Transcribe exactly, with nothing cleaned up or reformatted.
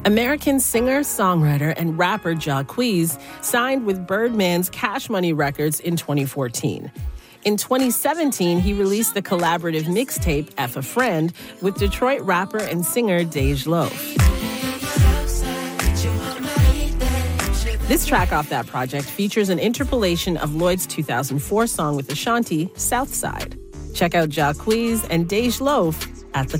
American singer, songwriter, and rapper Jacquees signed with Birdman's Cash Money Records in twenty fourteen. In twenty seventeen, he released the collaborative mixtape F a Friend with Detroit rapper and singer Dej Loaf. This track off that project features an interpolation of Lloyd's two thousand four song with Ashanti, Southside. Check out Jacquees and Dej Loaf at the